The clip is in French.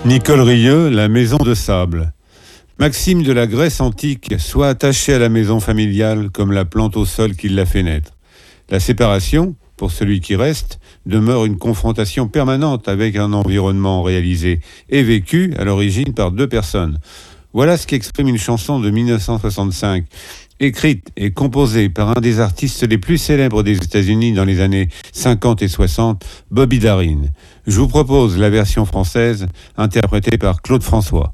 Nicole Rieu, La maison de sable. Maxime de la Grèce antique, soit attaché à la maison familiale comme la plante au sol qui l'a fait naître. La séparation, pour celui qui reste, demeure une confrontation permanente avec un environnement réalisé et vécu à l'origine par deux personnes. Voilà ce qu'exprime une chanson de 1965, écrite et composée par un des artistes les plus célèbres des États-Unis dans les années 50 et 60, Bobby Darin. Je vous propose la version française interprétée par Claude François.